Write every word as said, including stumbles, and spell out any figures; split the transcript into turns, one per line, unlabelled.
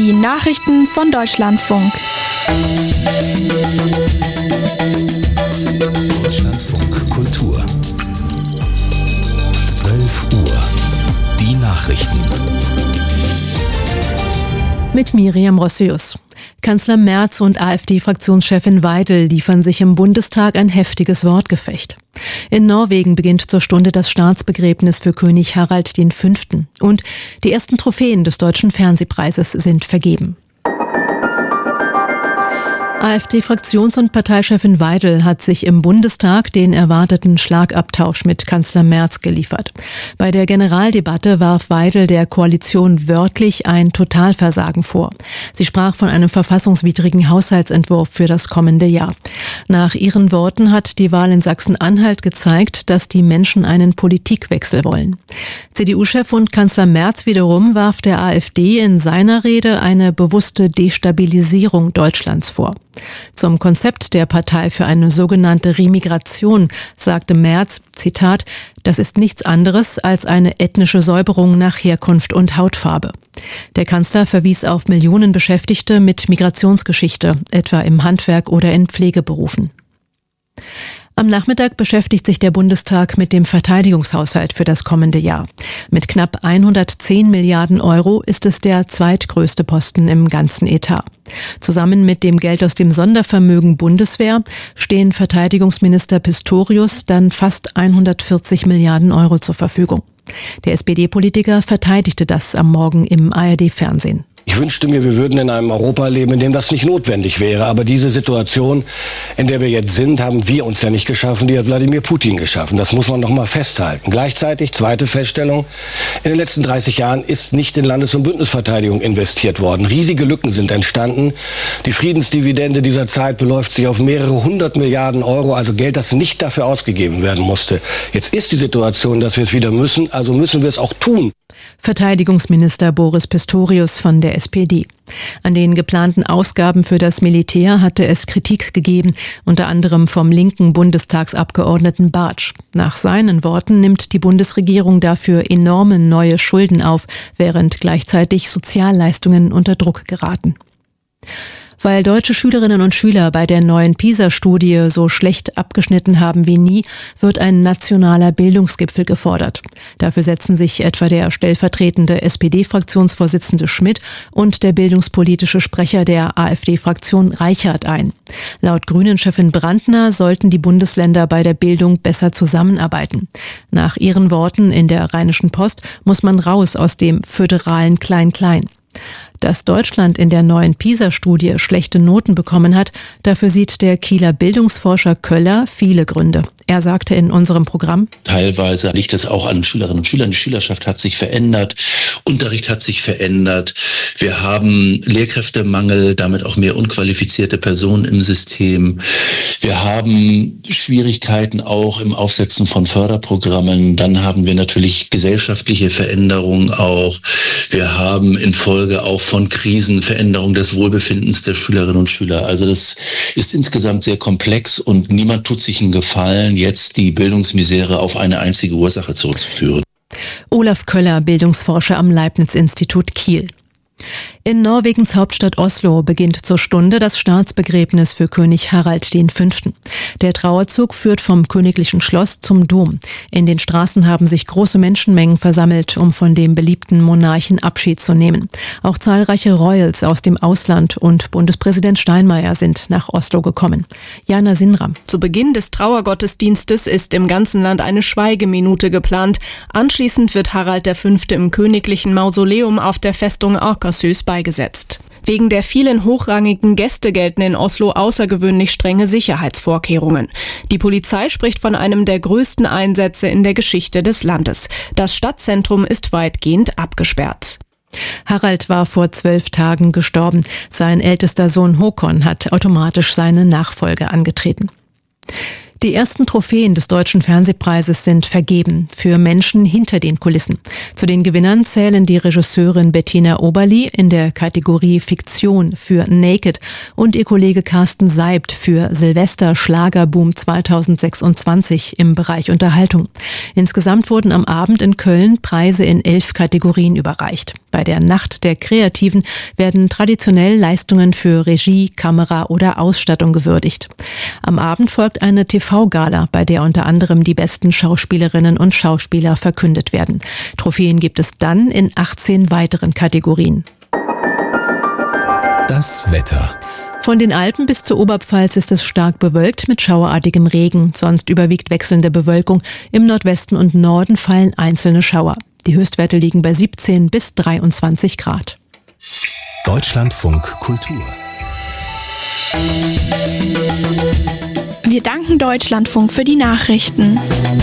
Die Nachrichten von Deutschlandfunk.
Deutschlandfunk Kultur. zwölf Uhr. Die Nachrichten.
Mit Miriam Rossius. Kanzler Merz und AfD-Fraktionschefin Weidel liefern sich im Bundestag ein heftiges Wortgefecht. In Norwegen beginnt zur Stunde das Staatsbegräbnis für König Harald der Fünfte. Und die ersten Trophäen des Deutschen Fernsehpreises sind vergeben. AfD-Fraktions- und Parteichefin Weidel hat sich im Bundestag den erwarteten Schlagabtausch mit Kanzler Merz geliefert. Bei der Generaldebatte warf Weidel der Koalition wörtlich ein Totalversagen vor. Sie sprach von einem verfassungswidrigen Haushaltsentwurf für das kommende Jahr. Nach ihren Worten hat die Wahl in Sachsen-Anhalt gezeigt, dass die Menschen einen Politikwechsel wollen. C D U-Chef und Kanzler Merz wiederum warf der AfD in seiner Rede eine bewusste Destabilisierung Deutschlands vor. Zum Konzept der Partei für eine sogenannte Remigration sagte Merz, Zitat, das ist nichts anderes als eine ethnische Säuberung nach Herkunft und Hautfarbe. Der Kanzler verwies auf Millionen Beschäftigte mit Migrationsgeschichte, etwa im Handwerk oder in Pflegeberufen. Am Nachmittag beschäftigt sich der Bundestag mit dem Verteidigungshaushalt für das kommende Jahr. Mit knapp hundertzehn Milliarden Euro ist es der zweitgrößte Posten im ganzen Etat. Zusammen mit dem Geld aus dem Sondervermögen Bundeswehr stehen Verteidigungsminister Pistorius dann fast hundertvierzig Milliarden Euro zur Verfügung. Der S P D-Politiker verteidigte das am Morgen im A R D-Fernsehen.
Ich wünschte mir, wir würden in einem Europa leben, in dem das nicht notwendig wäre. Aber diese Situation, in der wir jetzt sind, haben wir uns ja nicht geschaffen, die hat Wladimir Putin geschaffen. Das muss man noch mal festhalten. Gleichzeitig, zweite Feststellung, in den letzten dreißig Jahren ist nicht in Landes- und Bündnisverteidigung investiert worden. Riesige Lücken sind entstanden. Die Friedensdividende dieser Zeit beläuft sich auf mehrere hundert Milliarden Euro, also Geld, das nicht dafür ausgegeben werden musste. Jetzt ist die Situation, dass wir es wieder müssen, also müssen wir es auch tun.
Verteidigungsminister Boris Pistorius von der S P D. An den geplanten Ausgaben für das Militär hatte es Kritik gegeben, unter anderem vom linken Bundestagsabgeordneten Bartsch. Nach seinen Worten nimmt die Bundesregierung dafür enorme neue Schulden auf, während gleichzeitig Sozialleistungen unter Druck geraten. Weil deutsche Schülerinnen und Schüler bei der neuen PISA-Studie so schlecht abgeschnitten haben wie nie, wird ein nationaler Bildungsgipfel gefordert. Dafür setzen sich etwa der stellvertretende S P D-Fraktionsvorsitzende Schmidt und der bildungspolitische Sprecher der AfD-Fraktion Reichert ein. Laut Grünen-Chefin Brandner sollten die Bundesländer bei der Bildung besser zusammenarbeiten. Nach ihren Worten in der Rheinischen Post muss man raus aus dem föderalen Klein-Klein. Dass Deutschland in der neuen PISA-Studie schlechte Noten bekommen hat, dafür sieht der Kieler Bildungsforscher Köller viele Gründe. Er sagte in unserem Programm:
Teilweise liegt es auch an Schülerinnen und Schülern. Die Schülerschaft hat sich verändert, Unterricht hat sich verändert. Wir haben Lehrkräftemangel, damit auch mehr unqualifizierte Personen im System. Wir haben Schwierigkeiten auch im Aufsetzen von Förderprogrammen. Dann haben wir natürlich gesellschaftliche Veränderungen auch. Wir haben infolge auch von Krisen Veränderung des Wohlbefindens der Schülerinnen und Schüler. Also das ist insgesamt sehr komplex und niemand tut sich einen Gefallen, jetzt die Bildungsmisere auf eine einzige Ursache zurückzuführen.
Olaf Köller, Bildungsforscher am Leibniz-Institut Kiel. In Norwegens Hauptstadt Oslo beginnt zur Stunde das Staatsbegräbnis für König Harald der Fünfte. Der Trauerzug führt vom königlichen Schloss zum Dom. In den Straßen haben sich große Menschenmengen versammelt, um von dem beliebten Monarchen Abschied zu nehmen. Auch zahlreiche Royals aus dem Ausland und Bundespräsident Steinmeier sind nach Oslo gekommen. Jana Sinram.
Zu Beginn des Trauergottesdienstes ist im ganzen Land eine Schweigeminute geplant. Anschließend wird Harald der Fünfte im königlichen Mausoleum auf der Festung Akershus beigesetzt. Wegen der vielen hochrangigen Gäste gelten in Oslo außergewöhnlich strenge Sicherheitsvorkehrungen. Die Polizei spricht von einem der größten Einsätze in der Geschichte des Landes. Das Stadtzentrum ist weitgehend abgesperrt.
Harald war vor zwölf Tagen gestorben. Sein ältester Sohn Håkon hat automatisch seine Nachfolge angetreten. Die ersten Trophäen des Deutschen Fernsehpreises sind vergeben für Menschen hinter den Kulissen. Zu den Gewinnern zählen die Regisseurin Bettina Oberli in der Kategorie Fiktion für Naked und ihr Kollege Carsten Seibt für Silvester Schlagerboom zweitausendsechsundzwanzig im Bereich Unterhaltung. Insgesamt wurden am Abend in Köln Preise in elf Kategorien überreicht. Bei der Nacht der Kreativen werden traditionell Leistungen für Regie, Kamera oder Ausstattung gewürdigt. Am Abend folgt eine T V-Gala, bei der unter anderem die besten Schauspielerinnen und Schauspieler verkündet werden. Trophäen gibt es dann in achtzehn weiteren Kategorien.
Das Wetter.
Von den Alpen bis zur Oberpfalz ist es stark bewölkt mit schauerartigem Regen. Sonst überwiegt wechselnde Bewölkung. Im Nordwesten und Norden fallen einzelne Schauer. Die Höchstwerte liegen bei siebzehn bis dreiundzwanzig Grad.
Deutschlandfunk Kultur.
Wir danken Deutschlandfunk für die Nachrichten.